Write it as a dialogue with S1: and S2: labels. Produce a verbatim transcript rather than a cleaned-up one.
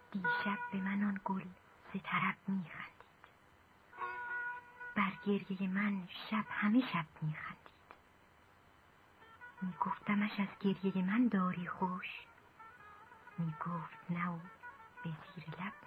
S1: دیشب به من آن گل ز طرب میخندید، بر گریه من شب همه شب میخندید. میگفتمش از گریه من داری خوش، میگفت نه و به زیر لب